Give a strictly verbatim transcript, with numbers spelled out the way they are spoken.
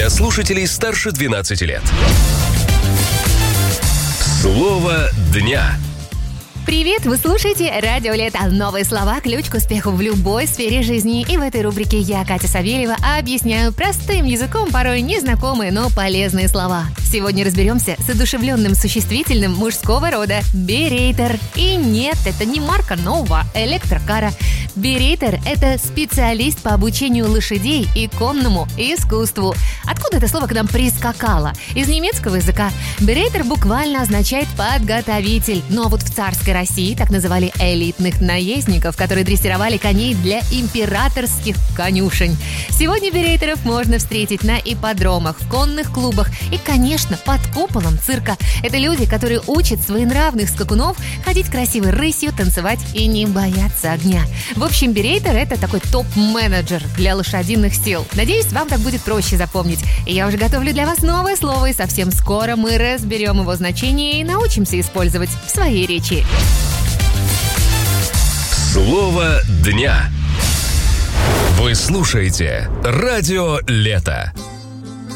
для слушателей старше двенадцати лет. Слово дня. Привет! Вы слушаете Радио Лето. Новые слова – ключ к успеху в любой сфере жизни. И в этой рубрике я, Катя Савельева, объясняю простым языком порой незнакомые, но полезные слова. Сегодня разберемся с одушевленным существительным мужского рода – берейтер. И нет, это не марка нового электрокара. Берейтер – это специалист по обучению лошадей и конному искусству. Откуда это слово к нам прискакало? Из немецкого языка. Берейтер буквально означает «подготовитель». Но вот в царской России так называли элитных наездников, которые дрессировали коней для императорских конюшень. Сегодня берейтеров можно встретить на ипподромах, в конных клубах и, конечно, под куполом цирка. Это люди, которые учат своенравных скакунов ходить красивой рысью, танцевать и не бояться огня. В общем, берейтер – это такой топ-менеджер для лошадиных сил. Надеюсь, вам так будет проще запомнить. И я уже готовлю для вас новое слово, и совсем скоро мы разберем его значение и научимся использовать в своей речи. Слово дня. Вы слушаете Радио Лето.